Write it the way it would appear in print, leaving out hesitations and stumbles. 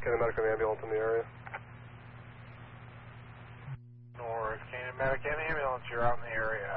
Canyon Medic and ambulance in the area. North Canyon Medic and ambulance, you're out in the area.